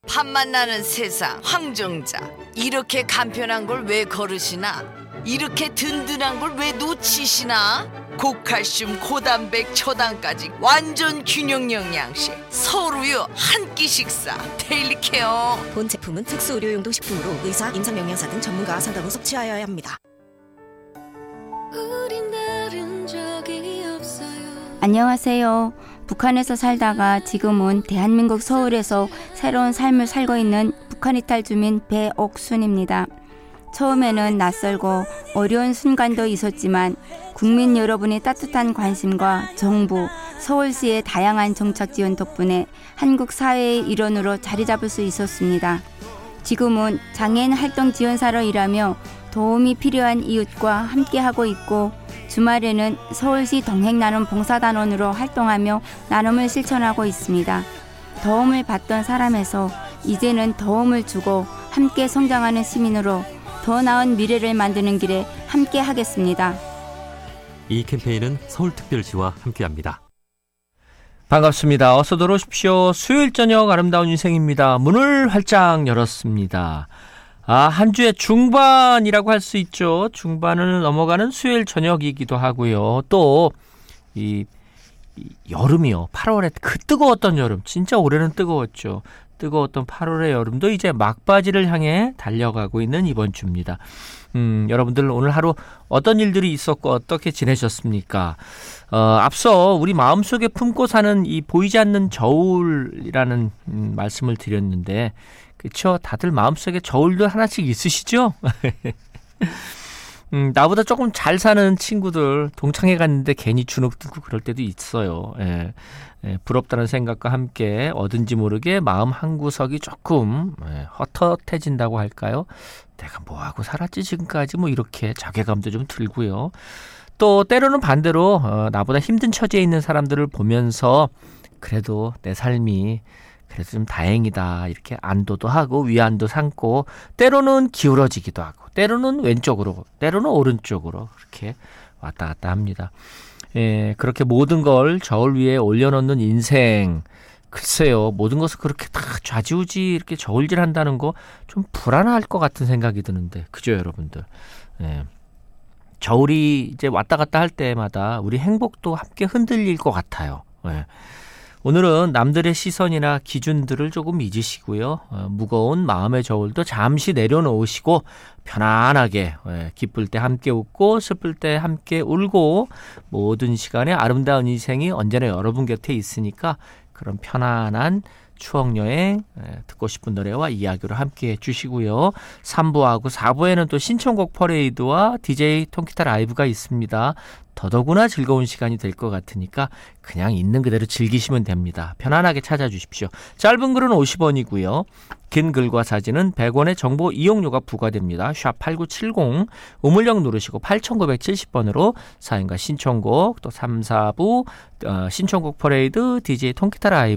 밥맛 나는 세상 황정자. 이렇게 간편한 걸 왜 거르시나? 이렇게 든든한 걸 왜 놓치시나? 고칼슘 고단백 초당까지 완전 균형 영양식 서울우유 한 끼 식사 데일리 케어. 본 제품은 특수 의료용도 식품으로 의사, 임상영양사 등 전문가 상담 후 섭취하여야 합니다. 안녕하세요. 북한에서 살다가 지금은 대한민국 서울에서 새로운 삶을 살고 있는 북한 이탈 주민 배옥순입니다. 처음에는 낯설고 어려운 순간도 있었지만 국민 여러분의 따뜻한 관심과 정부, 서울시의 다양한 정책 지원 덕분에 한국 사회의 일원으로 자리 잡을 수 있었습니다. 지금은 장애인 활동 지원사로 일하며 도움이 필요한 이웃과 함께하고 있고 주말에는 서울시 동행나눔 봉사단원으로 활동하며 나눔을 실천하고 있습니다. 도움을 받던 사람에서 이제는 도움을 주고 함께 성장하는 시민으로 더 나은 미래를 만드는 길에 함께 하겠습니다. 이 캠페인은 서울특별시와 함께합니다. 반갑습니다. 어서 들어오십시오. 수요일 저녁 아름다운 인생입니다. 문을 활짝 열었습니다. 한 주의 중반이라고 할 수 있죠. 중반을 넘어가는 수요일 저녁이기도 하고요. 또 이 여름이요. 8월에 그 뜨거웠던 여름. 진짜 올해는 뜨거웠죠. 뜨거웠던 8월의 여름도 이제 막바지를 향해 달려가고 있는 이번 주입니다. 여러분들 오늘 하루 어떤 일들이 있었고 어떻게 지내셨습니까? 앞서 우리 마음속에 품고 사는 이 보이지 않는 저울이라는 말씀을 드렸는데 그렇죠? 다들 마음속에 저울도 하나씩 있으시죠? 나보다 조금 잘 사는 친구들 동창회 갔는데 괜히 주눅 들고 그럴 때도 있어요. 부럽다는 생각과 함께 어딘지 모르게 마음 한구석이 조금 헛헛해진다고 할까요? 내가 뭐하고 살았지 지금까지 뭐 이렇게 자괴감도 좀 들고요. 또 때로는 반대로 나보다 힘든 처지에 있는 사람들을 보면서 그래도 내 삶이 그래도 좀 다행이다 이렇게 안도도 하고 위안도 삼고 때로는 기울어지기도 하고 때로는 왼쪽으로 때로는 오른쪽으로 그렇게 왔다 갔다 합니다. 그렇게 모든 걸 저울 위에 올려놓는 인생. 글쎄요, 모든 것을 그렇게 다 좌지우지 이렇게 저울질한다는 거 좀 불안할 것 같은 생각이 드는데, 그죠, 여러분들? 저울이 이제 왔다 갔다 할 때마다 우리 행복도 함께 흔들릴 것 같아요. 오늘은 남들의 시선이나 기준들을 조금 잊으시고요. 무거운 마음의 저울도 잠시 내려놓으시고 편안하게 기쁠 때 함께 웃고 슬플 때 함께 울고 모든 시간에 아름다운 인생이 언제나 여러분 곁에 있으니까 그런 편안한 추억여행 듣고 싶은 노래와 이야기로 함께 해주시고요. 3부하고 4부에는 또 신청곡 퍼레이드와 DJ 통기타 라이브가 있습니다. 더더구나 즐거운 시간이 될 것 같으니까 그냥 있는 그대로 즐기시면 됩니다. 편안하게 찾아주십시오. 짧은 글은 50원이고요. 긴 글과 사진은 100원의 정보 이용료가 부과됩니다. 샵8970 우물령 누르시고 8970번으로 사연과 신청곡 또 3, 4부 신청곡 퍼레이드 DJ 통기타 라이브